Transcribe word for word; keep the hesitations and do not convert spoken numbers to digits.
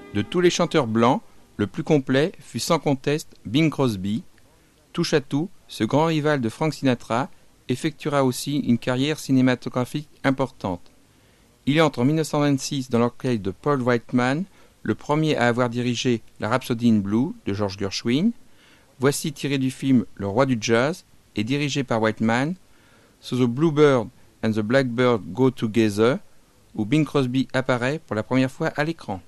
De tous les chanteurs blancs, le plus complet fut sans conteste Bing Crosby. Touche à tout, ce grand rival de Frank Sinatra effectuera aussi une carrière cinématographique importante. Il entre en dix-neuf cent vingt-six dans l'orchestre de Paul Whiteman, le premier à avoir dirigé La Rhapsody in Blue de George Gershwin. Voici tiré du film Le Roi du Jazz et dirigé par Whiteman, So the Bluebird and the Blackbird Go Together, où Bing Crosby apparaît pour la première fois à l'écran.